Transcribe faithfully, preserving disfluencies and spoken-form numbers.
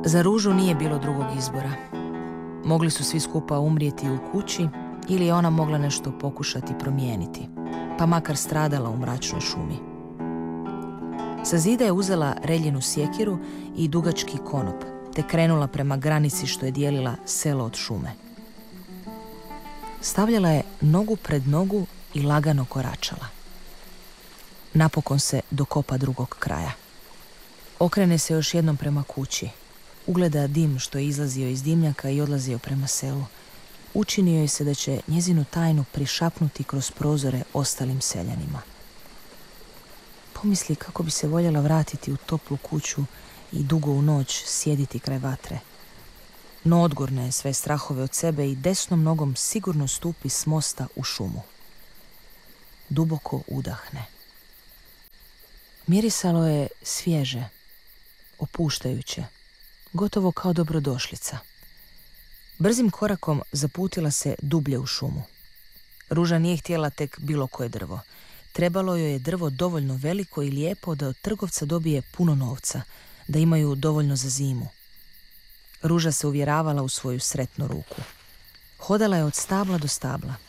Za Ružu nije bilo drugog izbora. Mogli su svi skupa umrijeti u kući ili je ona mogla nešto pokušati promijeniti, pa makar stradala u mračnoj šumi. Sa zida je uzela reljenu sjekiru i dugački konop, te krenula prema granici što je dijelila selo od šume. Stavljala je nogu pred nogu i lagano koračala. Napokon se dokopa drugog kraja. Okrene se još jednom prema kući. Ugleda dim što je izlazio iz dimnjaka i odlazio prema selu. Učinio je se da će njezinu tajnu prišapnuti kroz prozore ostalim seljanima. Pomisli kako bi se voljela vratiti u toplu kuću i dugo u noć sjediti kraj vatre. No odgurne je sve strahove od sebe i desnom nogom sigurno stupi s mosta u šumu. Duboko udahne. Mirisalo je svježe, opuštajuće, gotovo kao dobrodošlica. Brzim korakom zaputila se dublje u šumu. Ruža nije htjela tek bilo koje drvo. Trebalo joj je drvo dovoljno veliko i lijepo da od trgovca dobije puno novca, da imaju dovoljno za zimu. Ruža se uvjeravala u svoju sretnu ruku. Hodala je od stabla do stabla.